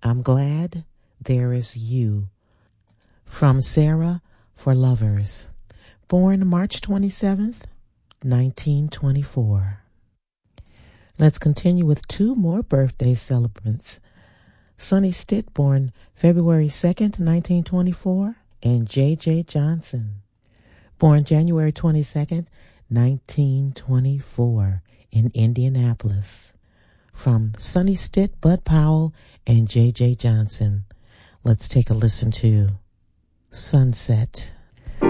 I'm glad there is you. From Sarah for Lovers. Born March 27th, 1924. Let's continue with two more birthday celebrants. Sonny Stitt, born February 2nd, 1924, and J.J. Johnson, born January 22nd, 1924, in Indianapolis. From Sonny Stitt, Bud Powell, and J.J. Johnson, let's take a listen to Sunset.